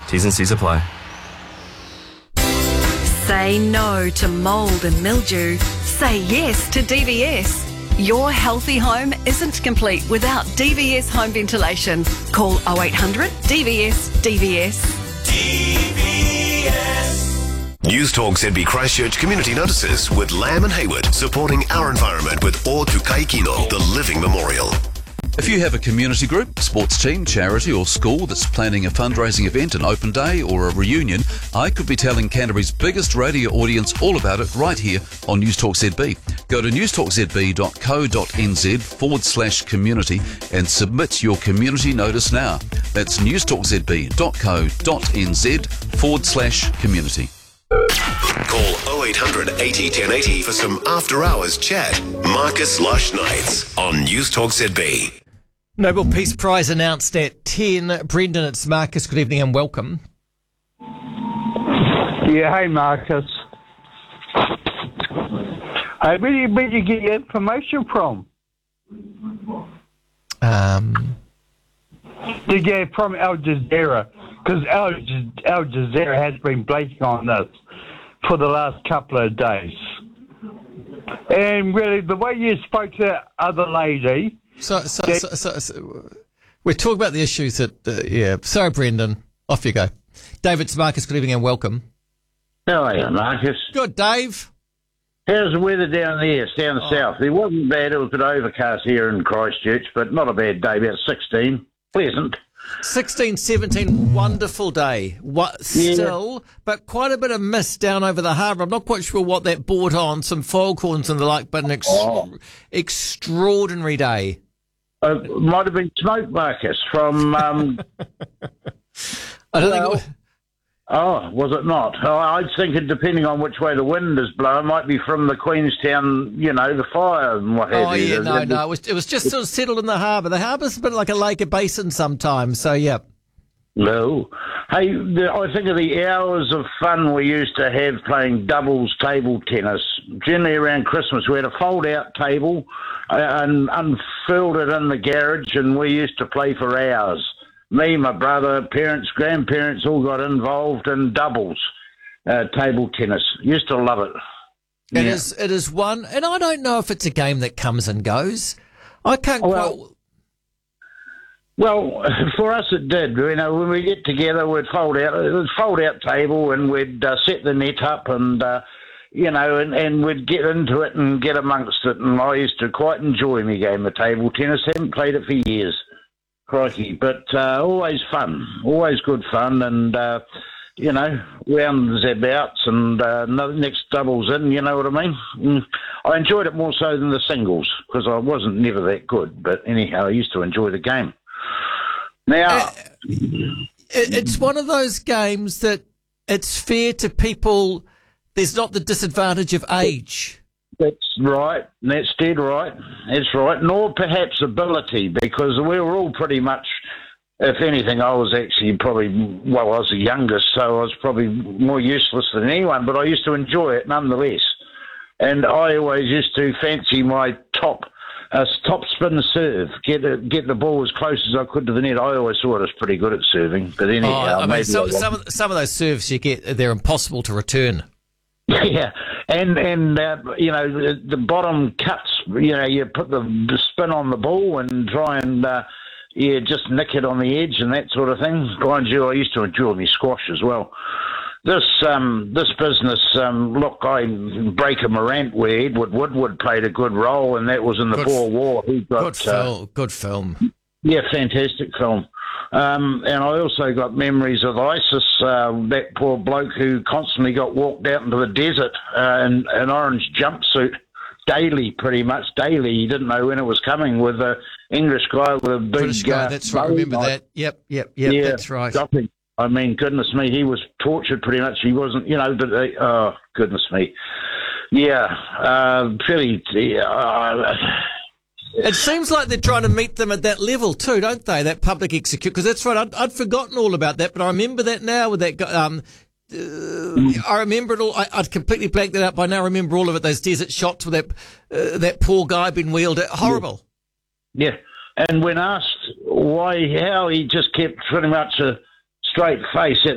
T's and C's apply. Say no to mould and mildew. Say yes to DVS. Your healthy home isn't complete without DVS home ventilation. Call 0800 DVS DVS. News Talk ZB Christchurch Community Notices with Lamb and Hayward, supporting our environment with O Tukai Kino, the Living Memorial. If you have a community group, sports team, charity or school that's planning a fundraising event, an open day or a reunion, I could be telling Canterbury's biggest radio audience all about it right here on News Talk ZB. Go to newstalkzb.co.nz/community and submit your community notice now. That's newstalkzb.co.nz/community. Call 0800 80 1080 for some after-hours chat. Marcus Lush Nights on News Talk ZB. Nobel Peace Prize announced at 10. Brendan, it's Marcus. Good evening and welcome. Yeah, hey Marcus. Where do you get your information from? Did you get it from Al Jazeera? Because Al Jazeera has been blanking on this for the last couple of days. And really, the way you spoke to that other lady... So we're talking about the issues that... Sorry, Brendan. Off you go. David, it's Marcus. Good evening and welcome. How are you, Marcus? Good, Dave. How's the weather down there? It's down the south. It wasn't bad. It was a bit overcast here in Christchurch, but not a bad day. About 16. Pleasant. 16, 17, wonderful day. Still, but quite a bit of mist down over the harbour. I'm not quite sure what that brought on, some foghorns and the like, but an extraordinary day. Might have been smoke, Marcus, from... I don't think it was... Oh, was it not? Oh, I was thinking, depending on which way the wind is blowing, it might be from the Queenstown, the fire and what have you. Oh, yeah, no. It was just sort of settled in the harbour. The harbour's a bit like a lake, a basin sometimes, so yeah. No. Hey, I think of the hours of fun we used to have playing doubles table tennis. Generally around Christmas, we had a fold-out table and unfurled it in the garage, and we used to play for hours. Me, my brother, parents, grandparents all got involved in doubles, table tennis. Used to love it. It is one, and I don't know if it's a game that comes and goes. I can't quite... Well, for us it did. When we get together, we'd fold out table, and we'd set the net up, and and we'd get into it and get amongst it. And I used to quite enjoy my game of table tennis. Haven't played it for years. Crikey, but always fun, always good fun, and rounds abouts and next doubles in, you know what I mean? I enjoyed it more so than the singles, because I wasn't never that good, but anyhow, I used to enjoy the game. Now... It's one of those games that it's fair to people, there's not the disadvantage of age. That's right. That's dead right. That's right. Nor perhaps ability, because we were all pretty much, if anything, I was actually probably, I was the youngest, so I was probably more useless than anyone, but I used to enjoy it nonetheless. And I always used to fancy my top spin serve, get the ball as close as I could to the net. I always thought I was pretty good at serving, but anyhow. Some of those serves you get, they're impossible to return. Yeah, and the bottom cuts, you put the spin on the ball and try and, just nick it on the edge and that sort of thing. Mind you, I used to enjoy my squash as well. This business, look, Breaker Morant, where Edward Woodward played a good role, and that was in the Boer War. Good film. Yeah, fantastic film. And I also got memories of ISIS, that poor bloke who constantly got walked out into the desert in an orange jumpsuit pretty much daily. He didn't know when it was coming, with an English guy with a big... British guy, that's right, I remember that. Yep, yeah, that's right. Shopping. I mean, goodness me, he was tortured pretty much. He wasn't, oh, goodness me. Yeah, pretty... It seems like they're trying to meet them at that level too, don't they? That public execute, because that's right. I'd forgotten all about that, but I remember that now with that guy. I remember it all. I'd completely blanked that out by now. I remember all of it. Those desert shots with that poor guy being wheeled. Horrible. Yeah, and when asked how he just kept pretty much a straight face.